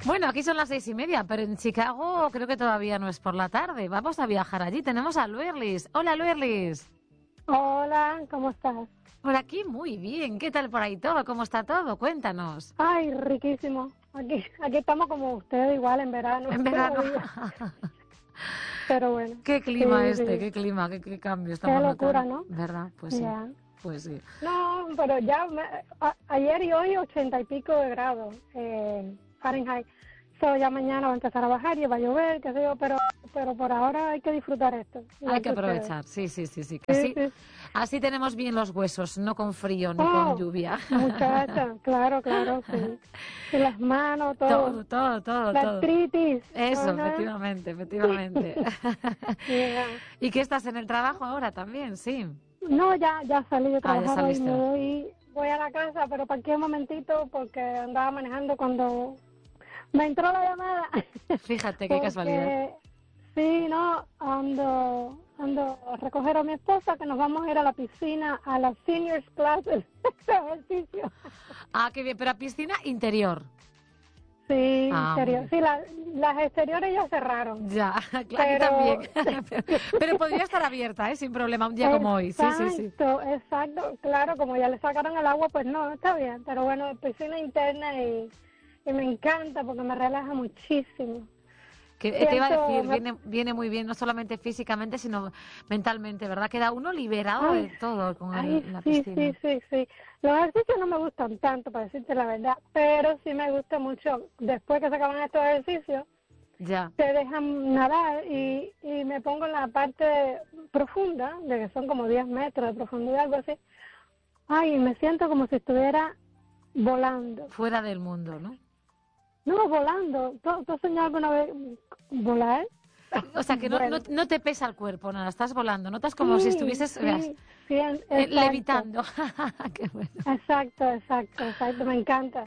Bueno, aquí son las 6:30, pero en Chicago creo que todavía no es por la tarde. Vamos a viajar allí. Tenemos a Luerlis. Hola, Luerlis. Hola, ¿cómo estás? Por aquí muy bien. ¿Qué tal por ahí todo? ¿Cómo está todo? Cuéntanos. Ay, riquísimo. Aquí estamos como ustedes, igual en verano. En verano. Pero bueno. Qué clima sí. qué clima, qué cambio estamos Qué locura, notando. ¿no? ¿Verdad? Pues sí. Ya. Pues sí. No, pero ya ayer y hoy 80 y pico de grados Fahrenheit. So, ya mañana va a empezar a bajar y va a llover, qué sé yo, pero por ahora hay que disfrutar esto. Hay que aprovechar, sí. Así tenemos bien los huesos, no con frío ni con lluvia. Muchacha, claro, sí. Y las manos, todo. Todo. La artritis. Eso, Ajá. efectivamente. Yeah. ¿Y qué estás en el trabajo ahora también? Sí. No, ya salí de trabajar hoy, saliste. voy a la casa, pero parqué un momentito porque andaba manejando cuando me entró la llamada. Fíjate, qué casualidad. Sí, no, ando a recoger a mi esposa que nos vamos a ir a la piscina, a las seniors classes de ejercicio. Ah, qué bien, pero a piscina interior. Sí, interior. Sí, las exteriores ya cerraron. Ya, claro, también. Pero podría estar abierta, sin problema, un día como hoy. Sí. Exacto. Claro, como ya le sacaron el agua, pues no, está bien. Pero bueno, piscina interna y me encanta porque me relaja muchísimo. Que te iba a decir, viene muy bien, no solamente físicamente, sino mentalmente, ¿verdad? Queda uno liberado de todo con la piscina. Sí. Los ejercicios no me gustan tanto, para decirte la verdad, pero sí me gusta mucho. Después que se acaban estos ejercicios, ya te dejan nadar y me pongo en la parte profunda, de que son como 10 metros de profundidad, algo así. Ay, me siento como si estuviera volando. Fuera del mundo, ¿no? No, volando. ¿Tú has soñado alguna vez volar? O sea, que no te pesa el cuerpo, nada, estás volando, notas como si estuvieses levitando. Qué bueno. Exacto, me encanta.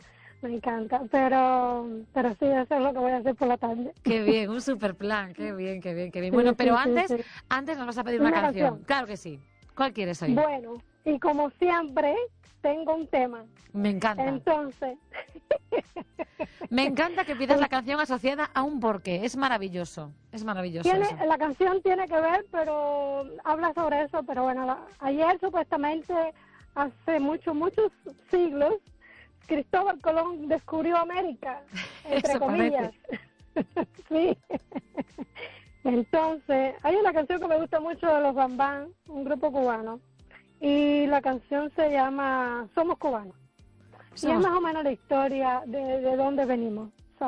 Pero sí, eso es lo que voy a hacer por la tarde. Qué bien, un super plan, qué bien. Bueno, pero antes nos vas a pedir una canción. Claro que sí. ¿Cuál quieres oír? Bueno, y como siempre, tengo un tema. Me encanta. Entonces... Me encanta que pidas la canción asociada a un porqué. Es maravilloso eso. La canción tiene que ver, pero habla sobre eso. Pero bueno, ayer supuestamente, hace muchos siglos, Cristóbal Colón descubrió América, entre comillas. Sí. Entonces, hay una canción que me gusta mucho de los Bambán, un grupo cubano, y la canción se llama Somos Cubanos. Y es más o menos la historia de dónde venimos.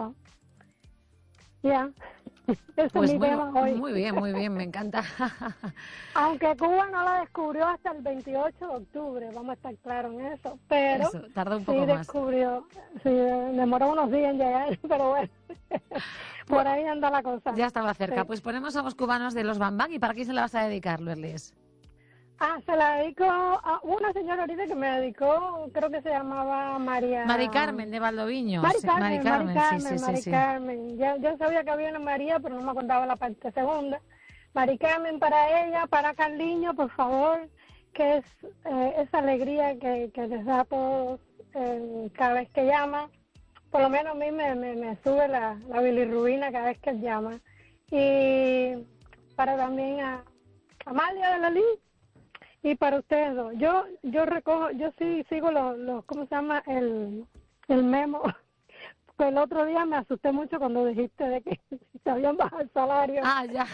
Ese pues es mi tema hoy. Muy bien, me encanta. Aunque Cuba no la descubrió hasta el 28 de octubre, vamos a estar claros en eso. Pero eso, tardó un poco más. Descubrió, demoró unos días en llegar, pero bueno, por ahí anda la cosa. Ya estaba cerca. Sí. Pues ponemos Somos Cubanos de los Bambán. ¿Y para quién se la vas a dedicar, Luerlis? Se la dedico a una señora ahorita que me dedicó, creo que se llamaba Mari Carmen de Valdoviño. Mari Sí. Carmen. Yo sabía que había una María, pero no me acordaba la parte segunda. Mari Carmen para ella, para Carliño, por favor, que es esa alegría que les da a todos cada vez que llama. Por lo menos a mí me sube la bilirrubina cada vez que él llama. Y para también a Amalia de la Liz. Y para ustedes dos, yo sí sigo los ¿cómo se llama? El memo. Pues el otro día me asusté mucho cuando dijiste de que se habían bajado el salario. Ya.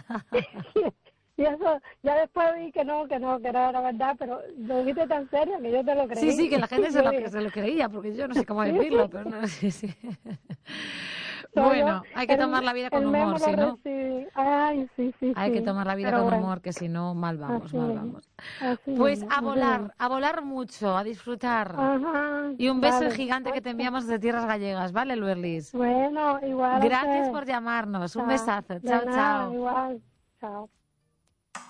Y eso, ya después vi que no era la verdad, pero lo dijiste tan serio que yo te lo creí. Sí, que la gente se lo creía, porque yo no sé cómo decirlo, pero no, sí. Bueno, hay que tomar la vida con humor, si no... Ay, sí. Hay que tomar la vida con humor, que si no, mal vamos. Pues a volar mucho, a disfrutar. Ajá, y un beso gigante que te enviamos desde Tierras Gallegas, ¿vale, Luerlis? Bueno, igual. Gracias por llamarnos, un besazo. Chao. Igual, chao.